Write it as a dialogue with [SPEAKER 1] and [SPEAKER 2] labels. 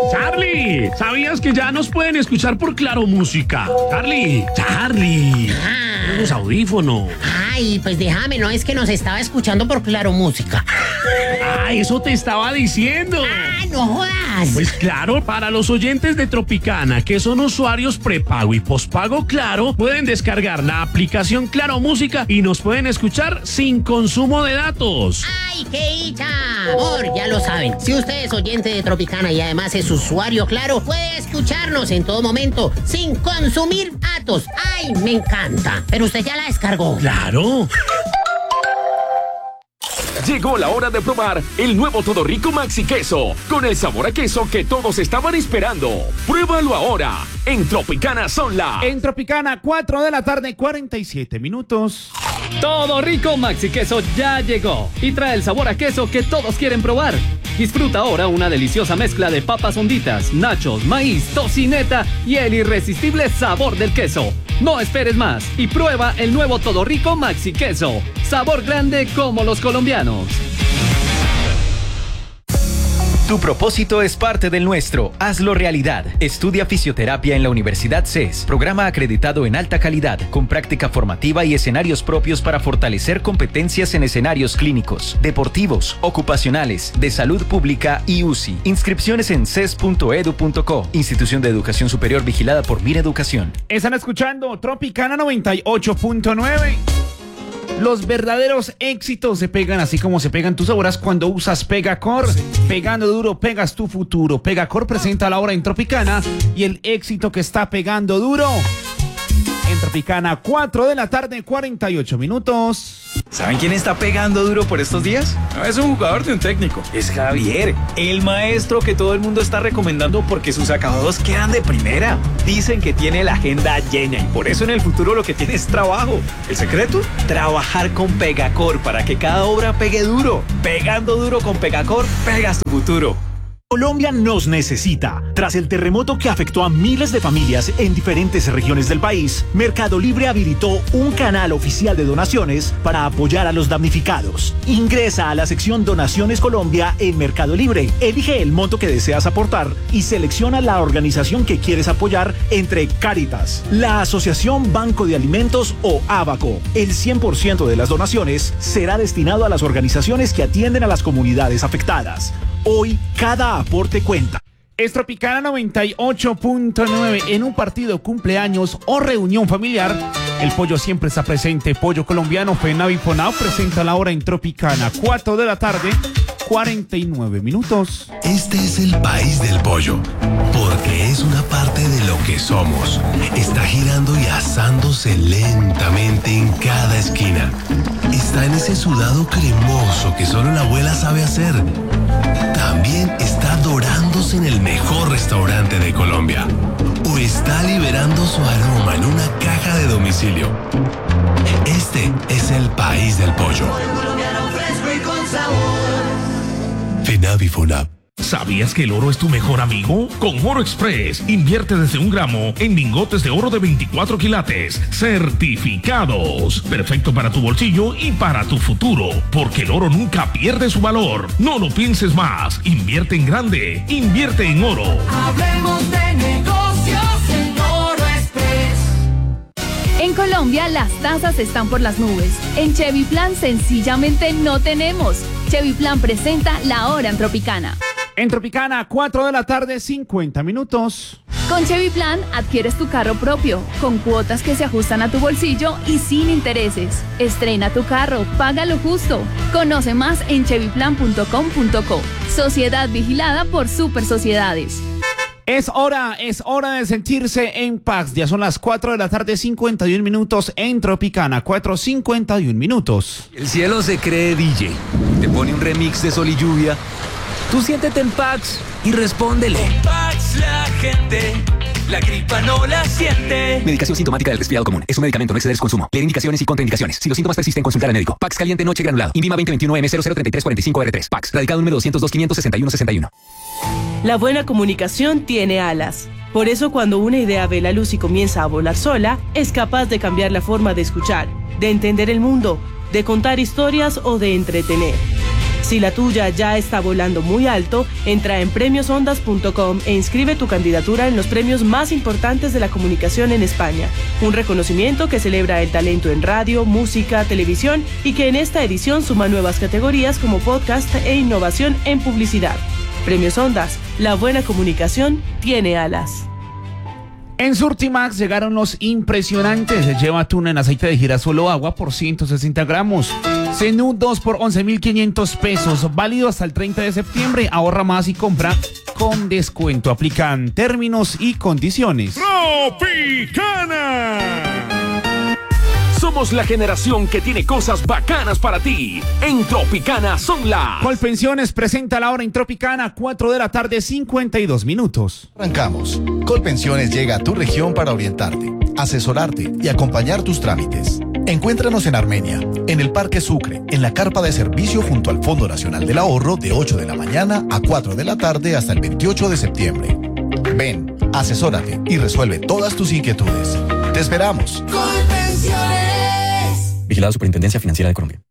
[SPEAKER 1] Charlie, ¿sabías que ya nos pueden escuchar por Claro Música? Charlie, los audífonos.
[SPEAKER 2] Ay, pues déjame, no es que nos estaba escuchando por Claro Música.
[SPEAKER 1] Ah, eso te estaba diciendo.
[SPEAKER 2] Ah, no jodas.
[SPEAKER 1] Pues claro, para los oyentes de Tropicana, que son usuarios prepago y pospago Claro, pueden descargar la aplicación Claro Música y nos pueden escuchar sin consumo de datos.
[SPEAKER 2] ¡Ay, qué dicha! Amor, ya lo saben. Si usted es oyente de Tropicana y además es usuario Claro, puede escucharnos en todo momento sin consumir datos. ¡Ay, me encanta! Pero usted ya la descargó.
[SPEAKER 1] ¡Claro!
[SPEAKER 3] Llegó la hora de probar el nuevo Todo Rico Maxi Queso, con el sabor a queso que todos estaban esperando. Pruébalo ahora, en Tropicana Sonla.
[SPEAKER 4] En Tropicana, 4 de la tarde, 47 minutos.
[SPEAKER 5] Todo Rico Maxi Queso ya llegó y trae el sabor a queso que todos quieren probar. Disfruta ahora una deliciosa mezcla de papas honditas, nachos, maíz, tocineta y el irresistible sabor del queso. No esperes más y prueba el nuevo Todo Rico Maxi Queso. Sabor grande como los colombianos.
[SPEAKER 6] Tu propósito es parte del nuestro. Hazlo realidad. Estudia fisioterapia en la Universidad CES. Programa acreditado en alta calidad, con práctica formativa y escenarios propios para fortalecer competencias en escenarios clínicos, deportivos, ocupacionales, de salud pública y UCI. Inscripciones en ces.edu.co. Institución de Educación Superior vigilada por Mineducación.
[SPEAKER 4] Están escuchando Tropicana 98.9. Los verdaderos éxitos se pegan así como se pegan tus obras cuando usas Pegacor. Pegando duro, pegas tu futuro. Pegacor presenta la hora en Tropicana y el éxito que está pegando duro. En Tropicana, 4 de la tarde, 48 minutos.
[SPEAKER 7] ¿Saben quién está pegando duro por estos días? No es un jugador de un técnico, es Javier, el maestro que todo el mundo está recomendando porque sus acabados quedan de primera. Dicen que tiene la agenda llena y por eso en el futuro lo que tiene es trabajo. ¿El secreto? Trabajar con Pegacor para que cada obra pegue duro. Pegando duro con Pegacor, pegas tu futuro.
[SPEAKER 8] Colombia nos necesita. Tras el terremoto que afectó a miles de familias en diferentes regiones del país, Mercado Libre habilitó un canal oficial de donaciones para apoyar a los damnificados. Ingresa a la sección Donaciones Colombia en Mercado Libre, elige el monto que deseas aportar y selecciona la organización que quieres apoyar entre Cáritas, la Asociación Banco de Alimentos o Abaco. El 100% de las donaciones será destinado a las organizaciones que atienden a las comunidades afectadas. Hoy, cada aporte cuenta.
[SPEAKER 4] Es Tropicana 98.9. En un partido, cumpleaños o reunión familiar, el pollo siempre está presente. Pollo colombiano, FENAVI FONAV presenta la hora en Tropicana. 4 de la tarde, 49 minutos.
[SPEAKER 9] Este es el país del pollo, porque es una parte de lo que somos. Está girando y asándose lentamente en cada esquina. Está en ese sudado cremoso que solo la abuela sabe hacer. También está dorándose en el mejor restaurante de Colombia. O está liberando su aroma en una caja de domicilio. Este es el país del pollo. FENAVI FONAV.
[SPEAKER 1] ¿Sabías que el oro es tu mejor amigo? Con Oro Express, invierte desde 1 gramo en lingotes de oro de 24 quilates, certificados. Perfecto para tu bolsillo y para tu futuro, porque el oro nunca pierde su valor. No lo pienses más, invierte en grande, invierte en oro.
[SPEAKER 10] Hablemos de negocios en Oro Express.
[SPEAKER 11] En Colombia las tasas están por las nubes. En Chevy Plan sencillamente no tenemos. Chevy Plan presenta la hora en Tropicana.
[SPEAKER 4] En Tropicana, 4 de la tarde, 50 minutos.
[SPEAKER 11] Con Chevy Plan adquieres tu carro propio, con cuotas que se ajustan a tu bolsillo y sin intereses. Estrena tu carro, págalo justo. Conoce más en chevyplan.com.co. Sociedad vigilada por Super Sociedades.
[SPEAKER 4] Es hora de sentirse en paz. Ya son las 4 de la tarde, 51 minutos en Tropicana. 4:51 minutos.
[SPEAKER 12] El cielo se cree DJ. Te pone un remix de Sol y Lluvia. Tú siéntete en Pax y respóndele.
[SPEAKER 10] En Pax la gente, la gripa no la siente.
[SPEAKER 12] Medicación sintomática del resfriado común. Es un medicamento, no exceder su consumo. Leer indicaciones y contraindicaciones. Si los síntomas persisten, consultar al médico. Pax caliente noche granulado. Invima 2021M003345R3. Pax. Radicado número 202-561-61.
[SPEAKER 13] La buena comunicación tiene alas. Por eso cuando una idea ve la luz y comienza a volar sola, es capaz de cambiar la forma de escuchar, de entender el mundo, de contar historias o de entretener. Si la tuya ya está volando muy alto, entra en premiosondas.com e inscribe tu candidatura en los premios más importantes de la comunicación en España. Un reconocimiento que celebra el talento en radio, música, televisión y que en esta edición suma nuevas categorías como podcast e innovación en publicidad. Premios Ondas, la buena comunicación tiene alas.
[SPEAKER 4] En Surtimax llegaron los impresionantes. Lleva atún en aceite de girasol o agua por 160 gramos. Cenú 2 por 11.500 pesos. Válido hasta el 30 de septiembre. Ahorra más y compra con descuento. Aplican términos y condiciones.
[SPEAKER 3] ¡Tropicana! Somos la generación que tiene cosas bacanas para ti. En Tropicana son las...
[SPEAKER 4] Colpensiones presenta la hora en Tropicana, 4 de la tarde, 52 minutos.
[SPEAKER 14] Arrancamos. Colpensiones llega a tu región para orientarte, asesorarte y acompañar tus trámites. Encuéntranos en Armenia, en el Parque Sucre, en la carpa de servicio junto al Fondo Nacional del Ahorro de 8 de la mañana a 4 de la tarde hasta el 28 de septiembre. Ven, asesórate y resuelve todas tus inquietudes. ¡Te esperamos!
[SPEAKER 15] Vigilado Superintendencia Financiera de Colombia.